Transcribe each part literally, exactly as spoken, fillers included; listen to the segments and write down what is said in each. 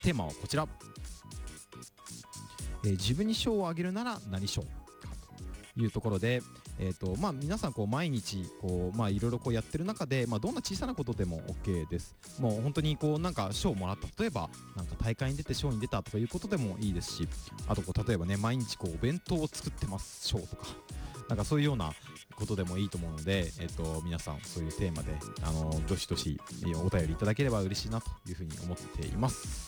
テーマはこちら、えー、自分に賞をあげるなら何賞かというところで、えーとまあ、皆さんこう毎日こう、まあ、いろいろこうやってる中で、まあ、どんな小さなことでも OK です。もう本当にこうなんか賞をもらった、例えばなんか大会に出て賞に出たとかいうことでもいいですし、あとこう例えばね毎日こうお弁当を作ってます賞とか、なんかそういうようなことでもいいと思うので、えっと、皆さんそういうテーマであのどしどしお便りいただければ嬉しいなというふうに思っています。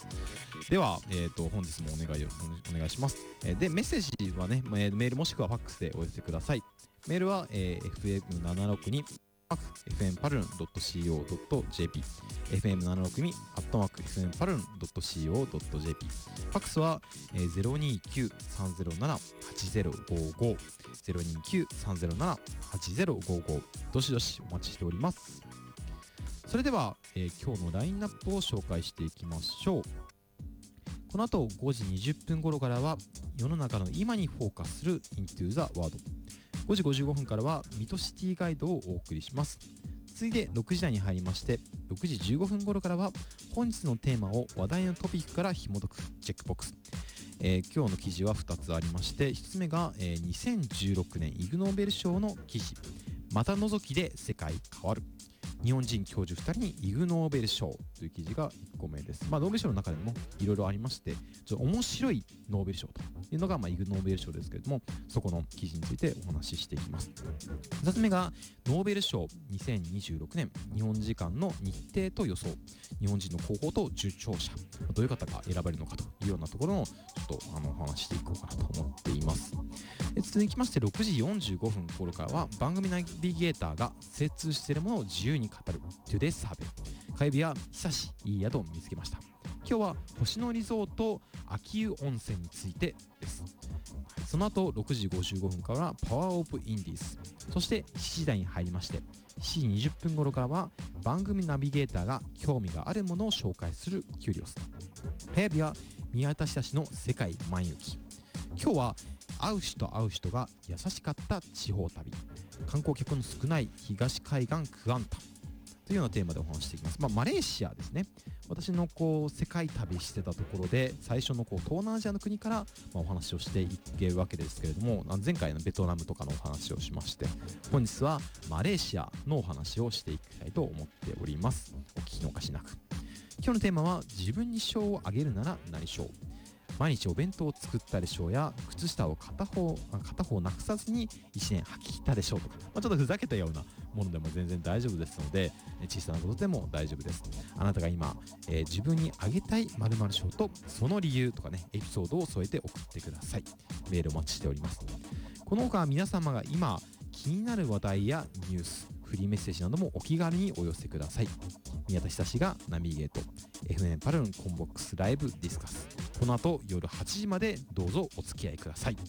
では、えー、と本日もお願いをお願いします。えー、でメッセージはねメールもしくはファックスでお寄せください。メールは、えー、エフエムななじゅうろくに エフエムパルルン ドット シーオー ドット ジェーピー エフエムななじゅうろくに アットマーク エフエムパルルン ドット シーオー ドット ジェーピー ファックスは、えー、ゼロにきゅうさんゼロななはちゼロごご ゼロにきゅうさんゼロななはちゼロごご、どしどしお待ちしております。それでは、えー、今日のラインナップを紹介していきましょう。この後ごじにじゅっぷん頃からは世の中の今にフォーカスする Into the World、 ごじごじゅうごふんからは水戸シティガイドをお送りします。続いてろくじ台に入りまして、ろくじじゅうごふん頃からは本日のテーマを話題のトピックから紐解くチェックボックス。えー、今日の記事はふたつありまして、ひとつめが、えー、にせんじゅうろくねんイグ・ノーベル賞の記事、また覗きで世界変わる、日本人教授ふたりにイグ・ノーベル賞という記事がいっこめです。まあ、ノーベル賞の中でもいろいろありまして、ちょっと面白いノーベル賞というのが、まあ、イグ・ノーベル賞ですけれども、そこの記事についてお話ししていきます。ふたつめがノーベル賞にせんにじゅうろくねん日本時間の日程と予想、日本人の候補と受賞者、どういう方が選ばれるのかというようなところのちょっとあのお話ししていこうかなと思っています。続きましてろくじよんじゅうごふん頃からは番組ナビゲーターが精通しているものを自由に語る Today Survey、 火曜日は久しいい宿を見つけました。今日は星野リゾート秋湯温泉についてです。その後ろくじごじゅうごふんからはパワーオブインディーズ、そしてしちじ台に入りましてしちじにじゅっぷん頃からは番組ナビゲーターが興味があるものを紹介するキュリオス。火曜日は宮田久の世界万有記。今日は会う人会う人が優しかった地方旅、観光客の少ない東海岸クアンタというようなテーマでお話していきます。まあ、マレーシアですね。私のこう世界旅してたところで最初のこう東南アジアの国から、まあ、お話をしていけるわけですけれども、前回のベトナムとかのお話をしまして、本日はマレーシアのお話をしていきたいと思っております。お聞きのおかしなく。今日のテーマは自分に賞をあげるなら何賞。毎日お弁当を作ったでしょうや、靴下を片方片方なくさずにいちねん履き切ったでしょうとか、まあ、ちょっとふざけたようなものでも全然大丈夫ですので、小さなことでも大丈夫です。あなたが今、えー、自分にあげたい〇〇賞とその理由とかね、エピソードを添えて送ってください。メールお待ちしております。この他皆様が今気になる話題やニュース、フリーメッセージなどもお気軽にお寄せください。宮田久がナビゲート エフエム パルルンコンボックスライブディスカス、この後夜はちじまでどうぞお付き合いください。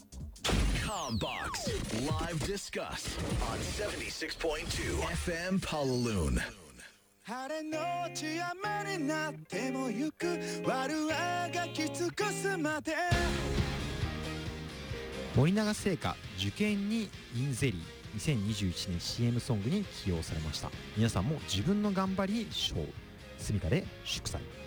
Combox Live Discuss on セブンティシックスポイントツー エフエム Paloon。 晴れのち雨になっても行く悪あがき尽くすまで。 森永製菓受験にインゼリーにせんにじゅういちねん シーエム ソングに起用されました。皆さんも自分の頑張りに賞。スミカで祝祭。